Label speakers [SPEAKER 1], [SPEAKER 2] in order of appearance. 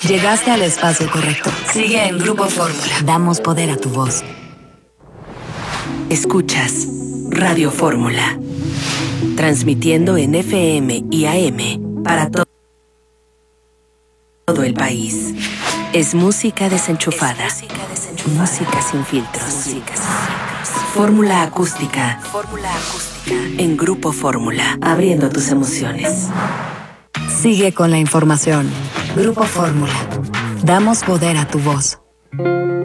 [SPEAKER 1] Llegaste al espacio correcto. Sigue en Grupo Fórmula. Damos poder a tu voz.
[SPEAKER 2] Escuchas Radio Fórmula. Transmitiendo en FM y AM para todo el país. Es música desenchufada. Música sin filtros. Fórmula acústica. En Grupo Fórmula. Abriendo tus emociones.
[SPEAKER 1] Sigue con la información. Grupo Fórmula. Damos poder a tu voz.